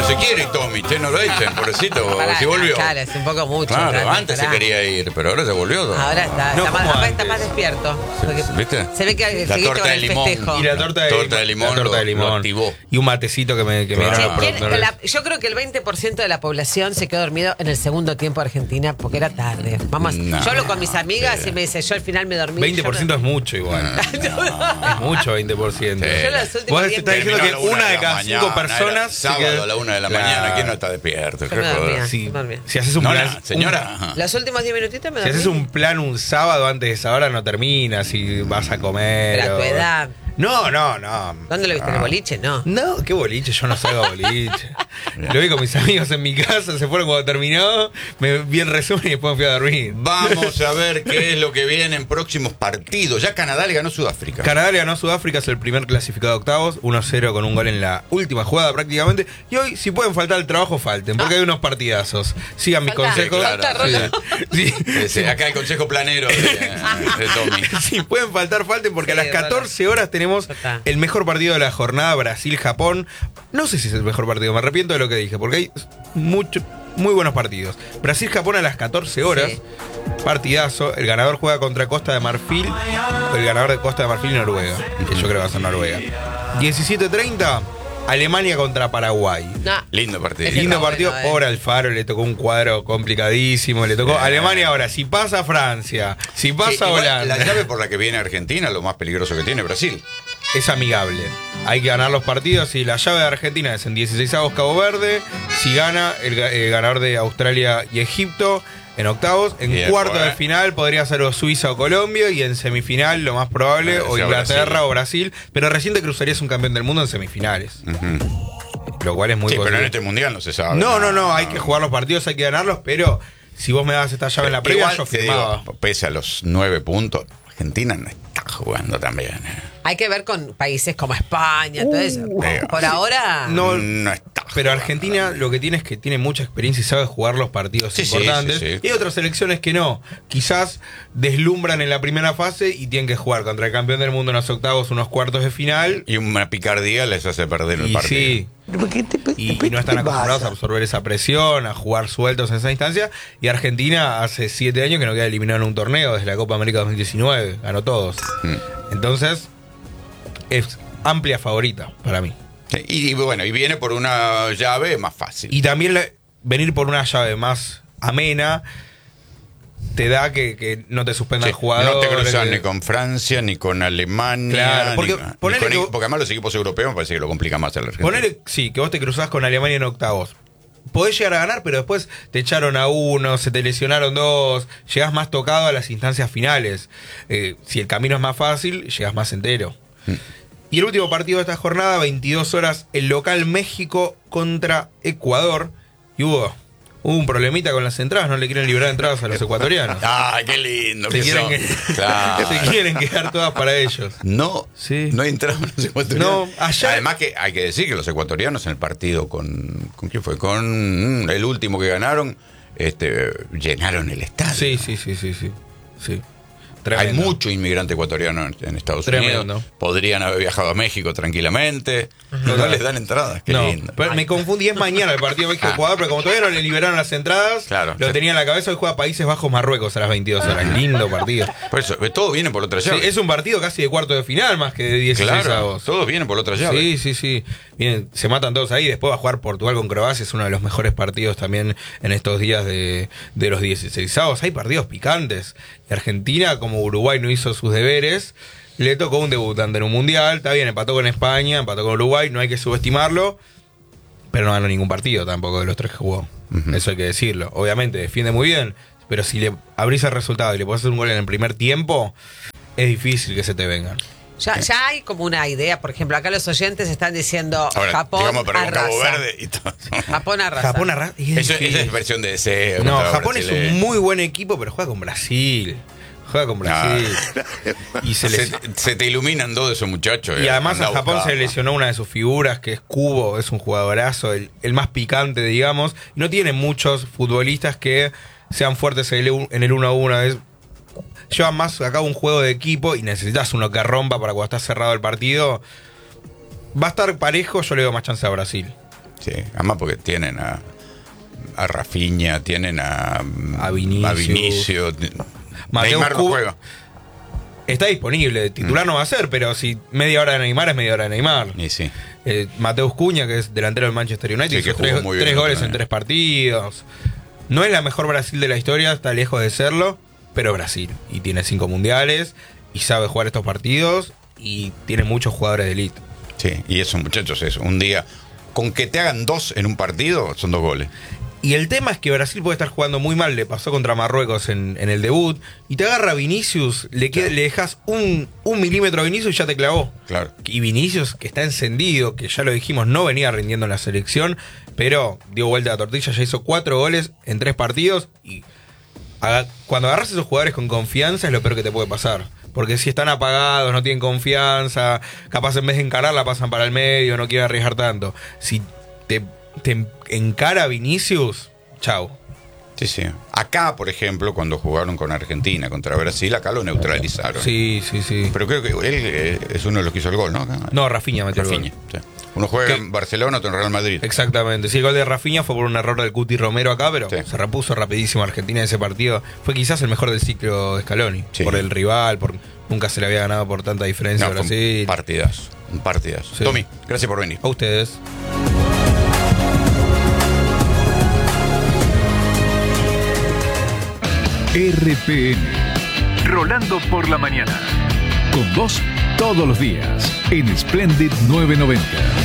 no se quiere Tommy, che, no lo echen, pobrecito, si volvió. Claro, es un poco mucho. Claro, antes se quería ir, pero ahora se volvió. Ahora está más despierto. ¿Viste? Se ve que la torta de limón. festejo. Y la torta de limón lo activó. Y un matecito que me dieron los productores. Yo creo que el 20% de la población se quedó dormido en el segundo tiempo de Argentina porque era tarde. Yo hablo con mis amigas y me dice, yo al final me dormí. 20% es mucho igual. Es mucho 20%. Yo las últimas Vos estás diciendo que una de cada 5 personas sábado a la 1 de la mañana, ¿quién no está despierto? Si haces un plan, señora. Los últimos 10 minutitos me si dormí. haces un plan un sábado antes de esa hora no terminas y vas a comer. Pero a tu edad. No. ¿Dónde lo viste? ¿En el boliche? No, qué boliche, yo no salgo a boliche. Lo vi con mis amigos en mi casa, se fueron cuando terminó, me vi el resumen y después me fui a dormir. Vamos a ver qué es lo que viene en próximos partidos. Ya Canadá le ganó a Sudáfrica. Canadá le ganó a Sudáfrica, es el primer clasificado de octavos, 1-0 con un gol en la última jugada prácticamente. Y hoy, si pueden faltar al trabajo, falten, porque hay unos partidazos. Sigan mis consejos. Acá el consejo planero de Tommy. Si pueden faltar, falten, porque a las 14 horas tenemos el mejor partido de la jornada, Brasil-Japón. No sé si es el mejor partido, me arrepiento de lo que dije, porque hay muy buenos partidos. Brasil-Japón a las 14 horas, partidazo. El ganador juega contra Costa de Marfil, el ganador de Costa de Marfil y Noruega, que yo creo que va a ser Noruega. 17:30, Alemania contra Paraguay. Lindo partido. Lindo partido. Pobre Alfaro, le tocó un cuadro complicadísimo. Le tocó Alemania ahora. Si pasa Francia, si pasa Holanda. La llave por la que viene Argentina, lo más peligroso que tiene Brasil. Es amigable. Hay que ganar los partidos. Y la llave de Argentina es en 16avos Cabo Verde. Si gana el ganador de Australia y Egipto en octavos. En cuarto de final podría ser o Suiza o Colombia. Y en semifinal, lo más probable, o Inglaterra o Brasil. Pero recién te cruzarías un campeón del mundo en semifinales. Lo cual es muy posible. Pero en este mundial no se sabe. No. Hay que jugar los partidos, hay que ganarlos. Pero si vos me das esta llave en la previa, yo firmaba. Pese a los 9 puntos, Argentina no está jugando tan bien. Hay que ver con países como España, todo eso. Por ahora no está. Pero Argentina lo que tiene es que tiene mucha experiencia y sabe jugar los partidos importantes. Sí. Y hay otras selecciones que no. Quizás deslumbran en la primera fase y tienen que jugar contra el campeón del mundo en los octavos, unos cuartos de final. Y una picardía les hace perder el partido. Sí. Y no están acostumbrados a absorber esa presión, a jugar sueltos en esa instancia. Y Argentina hace 7 años que no queda eliminado en un torneo desde la Copa América 2019. Ganó todos. Entonces, es amplia favorita para mí. Y bueno, y viene por una llave más fácil. Y también venir por una llave más amena te da que no te suspendan jugadores. No te cruzan ni con Francia, ni con Alemania. Claro, porque además los equipos europeos me parece que lo complica más el Argentina. Ponele, sí, que vos te cruzás con Alemania en octavos. Podés llegar a ganar, pero después te echaron a uno, se te lesionaron 2, llegás más tocado a las instancias finales. Si el camino es más fácil, llegás más entero. Y el último partido de esta jornada, 22 horas, el local México contra Ecuador. Y hubo un problemita con las entradas, no le quieren liberar entradas a los ecuatorianos. ¡Ah, qué lindo! Se quieren quedar todas para ellos. No hay entradas a los ecuatorianos. Además que hay que decir que los ecuatorianos en el partido ¿con quién fue? Con el último que ganaron, llenaron el estadio. Sí. Tremendo. Hay mucho inmigrante ecuatoriano en Estados Unidos. Podrían haber viajado a México tranquilamente. No les dan entradas. Qué lindo. Pero me confundí, es mañana el partido México-Ecuador, pero como todavía no le liberaron las entradas, lo tenía en la cabeza. Hoy juega Países Bajos-Marruecos a las 22 horas. Lindo partido. Por eso, todo viene por otra llave. Sí, es un partido casi de cuarto de final más que de 16avos. Todos vienen por otra llave. Sí. Bien, se matan todos ahí. Después va a jugar Portugal con Croacia. Es uno de los mejores partidos también en estos días de los 16avos. Hay partidos picantes. Y Argentina, como Uruguay no hizo sus deberes, le tocó un debutante en un mundial. Está bien, empató con España, empató con Uruguay, no hay que subestimarlo, pero no ganó ningún partido tampoco de los 3 que jugó. Eso hay que decirlo. Obviamente defiende muy bien, pero si le abrís el resultado y le podés hacer un gol en el primer tiempo, es difícil que se te vengan. Ya hay como una idea, por ejemplo, acá los oyentes están diciendo ahora, Japón arrasa. Cabo Verde y todo. Japón arrasa. Eso es expresión de deseo. No, Japón es un muy buen equipo, pero juega con Brasil. Y se te iluminan todos esos muchachos. Y además a Japón se lesionó una de sus figuras, que es Kubo, es un jugadorazo, el más picante, digamos. No tiene muchos futbolistas que sean fuertes en el 1-1. Llevan más a cabo un juego de equipo y necesitas uno que rompa para cuando está cerrado el partido. Va a estar parejo, yo le doy más chance a Brasil. Sí, además porque tienen a Rafinha, tienen a Vinicius. Neymar no juega. Está disponible, titular no va a ser, pero si media hora de Neymar es media hora de Neymar. Y sí. Mateus Cunha, que es delantero del Manchester United, Sí, hizo que jugó muy bien tres goles también. en 3 partidos. No es la mejor Brasil de la historia, está lejos de serlo, pero Brasil. Y tiene 5 mundiales, y sabe jugar estos partidos, y tiene muchos jugadores de élite. Sí, y esos muchachos, eso. Un día, con que te hagan 2 en un partido, son 2 goles. Y el tema es que Brasil puede estar jugando muy mal, le pasó contra Marruecos en el debut, y te agarra Vinicius, le dejas un milímetro a Vinicius y ya te clavó. Claro. Y Vinicius, que está encendido, que ya lo dijimos, no venía rindiendo en la selección, pero dio vuelta a la tortilla, ya hizo 4 goles en 3 partidos, y cuando agarras a esos jugadores con confianza es lo peor que te puede pasar. Porque si están apagados, no tienen confianza, capaz en vez de encarar la pasan para el medio, no quieren arriesgar tanto. Si te encara Vinicius, chau. Sí, sí. Acá, por ejemplo, cuando jugaron con Argentina contra Brasil, acá lo neutralizaron. Sí. Pero creo que él es uno de los que hizo el gol, ¿no? Acá. No, Rafinha metió el Rafinha, gol. sí. Uno juega en Barcelona, otro en Real Madrid. Exactamente. Sí, el gol de Rafinha fue por un error del Cuti Romero acá, pero Sí. se repuso rapidísimo Argentina en ese partido. Fue quizás el mejor del ciclo de Scaloni. Sí. Por el rival, nunca se le había ganado por tanta diferencia a No, fue Brasil. un partidazo. Sí. Tommy, gracias por venir. A ustedes. RPM, Rolando por la mañana. Con vos todos los días en Splendid 990.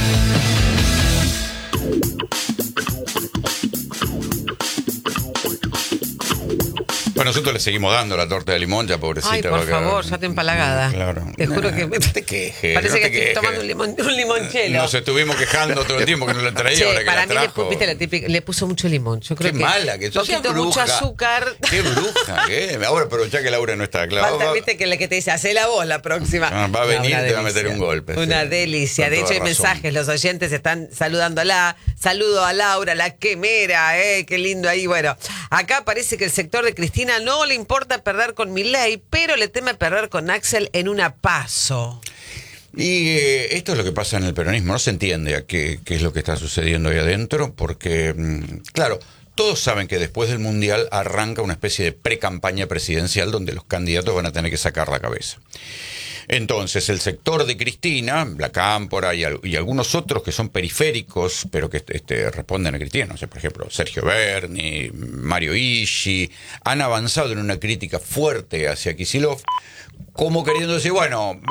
Bueno, nosotros le seguimos dando la torta de limón, ya pobrecita. Ay, por favor, ya te empalagada. Claro. Te juro que no te quejes. parece no que te estoy quejes. tomando un limonchelo. Nos estuvimos quejando todo el tiempo que no la traía, Che, ahora que para la mí trajo. viste la típica, le puso mucho limón. Yo creo Qué que mala, que sos poquito, mucho bruja. azúcar. Qué bruja, ¿qué? Ahora aprovechá que Laura no está, claro. Falta, viste, que la que te dice, hacela vos la próxima. Va a venir Una y te va a delicia. meter un golpe. Una sí. delicia. Con De hecho, toda hay razón. mensajes, los oyentes están saludándola. Saludo a Laura, la quemera, qué lindo ahí. Bueno, acá parece que el sector de Cristina no le importa perder con Milei, pero le teme perder con Axel en una PASO. Y esto es lo que pasa en el peronismo. No se entiende a qué es lo que está sucediendo ahí adentro, porque, claro, todos saben que después del Mundial arranca una especie de pre-campaña presidencial donde los candidatos van a tener que sacar la cabeza. Entonces, el sector de Cristina, la Cámpora y algunos otros que son periféricos, pero que responden a Cristina, no sé, por ejemplo, Sergio Berni, Mario Ishi, han avanzado en una crítica fuerte hacia Kicillof, como queriendo decir, bueno,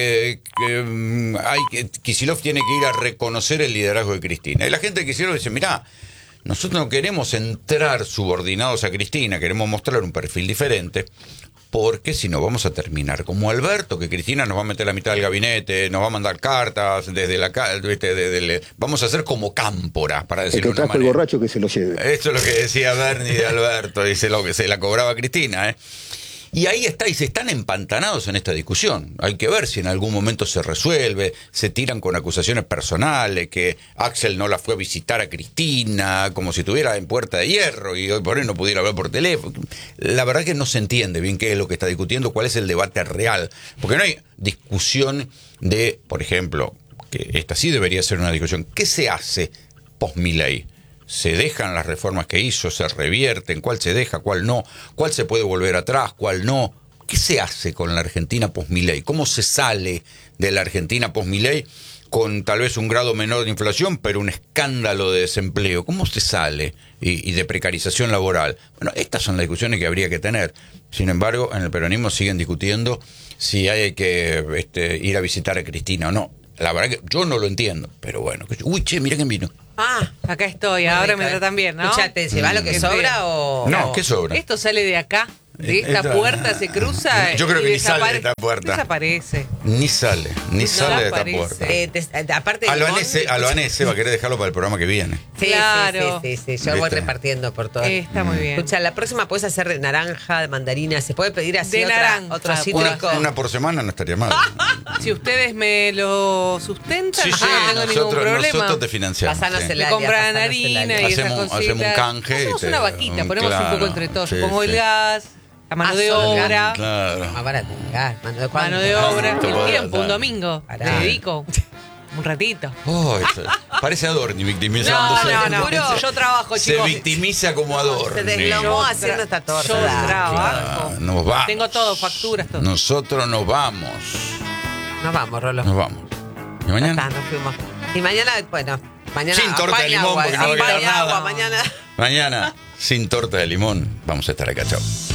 Kicillof tiene que ir a reconocer el liderazgo de Cristina. Y la gente de Kicillof dice, mirá, nosotros no queremos entrar subordinados a Cristina, queremos mostrar un perfil diferente, porque si no vamos a terminar como Alberto, que Cristina nos va a meter la mitad del gabinete, nos va a mandar cartas vamos a hacer como Cámpora, para decirlo El que de una trajo el manera. borracho que se lo lleve. Esto es lo que decía Berni de Alberto, dice lo que se la cobraba Cristina, Y ahí está, y se están empantanados en esta discusión. Hay que ver si en algún momento se resuelve, se tiran con acusaciones personales, que Axel no la fue a visitar a Cristina, como si estuviera en Puerta de Hierro y hoy por hoy no pudiera hablar por teléfono. La verdad que no se entiende bien qué es lo que está discutiendo, cuál es el debate real. Porque no hay discusión de, por ejemplo, que esta sí debería ser una discusión, ¿qué se hace post-Milei? ¿Se dejan las reformas que hizo? ¿Se revierten? ¿Cuál se deja? ¿Cuál no? ¿Cuál se puede volver atrás? ¿Cuál no? ¿Qué se hace con la Argentina post-Milei? ¿Cómo se sale de la Argentina post-Milei con tal vez un grado menor de inflación, pero un escándalo de desempleo? ¿Cómo se sale? Y de precarización laboral. Bueno, estas son las discusiones que habría que tener. Sin embargo, en el peronismo siguen discutiendo si hay que ir a visitar a Cristina o no. La verdad que yo no lo entiendo, pero bueno. Uy, che, mira quién vino. Ah, acá estoy, ahora me tratan bien, ¿no? Escuchate, ¿llevas lo que Qué sobra feo. o...? No, ¿qué sobra? Esto sale de acá, de esta puerta se cruza. Yo creo y que ni sale de desapare- esta puerta. Desaparece. Ni sale de esta Desaparece. puerta. Aparte de A lo limón, Anese va a querer dejarlo para el programa que viene. Sí, Claro. sí. Yo voy ¿Viste? repartiendo por todo. Está muy bien. Escucha, la próxima puedes hacer de naranja, de mandarina. ¿Se puede pedir así De naranja. otro Una- cítrico? Una por semana no estaría mal. Si ustedes me lo sustentan, Sí, no tengo ningún problema. nosotros te financiamos. Pasanos sí. el Me área, compran pasanos el harina área. y esas Hacemos cositas. un canje y Hacemos te- una vaquita, ponemos un claro, poco entre todos. sí, Yo pongo el sí. gas, la mano de solo el obra. Claro. Más barato. Mano de, ¿cuánto? Mano de obra, ¿Cuánto el podrá tiempo, dar? un domingo. Pará. Le dedico. Un ratito. Oh, parece Adorni victimizándose. No. Yo trabajo, Se chicos. victimiza como Adorni. Se deslomó Yo haciendo esta torta. Yo trabajo. Ah, nos vamos. Tengo todo, facturas, todo. Nosotros nos vamos. Nos vamos, Rolo. Nos vamos. ¿Y Ya mañana? está, nos fuimos. Y mañana, bueno, mañana Sin torta de apaña limón, agua, porque no va a apaña quedar nada. agua, mañana. Mañana, sin torta de limón, vamos a estar acá. Chao.